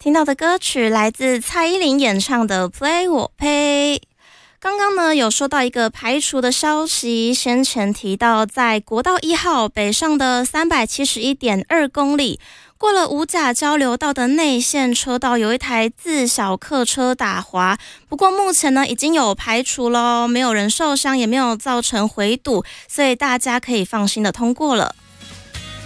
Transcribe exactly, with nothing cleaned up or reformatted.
听到的歌曲来自蔡依林演唱的《Play 我 Pay》。刚刚呢有收到一个排除的消息，先前提到在国道一号北上的 三百七十一点二公里，过了五甲交流道的内线车道，有一台自小客车打滑，不过目前呢已经有排除咯，没有人受伤，也没有造成回堵，所以大家可以放心的通过了。